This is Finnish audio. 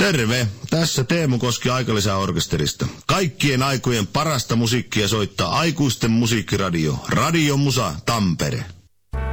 Terve! Tässä Teemu Koski Aikalisä-orkesterista. Kaikkien aikojen parasta musiikkia soittaa aikuisten musiikkiradio. Radio Musa Tampere.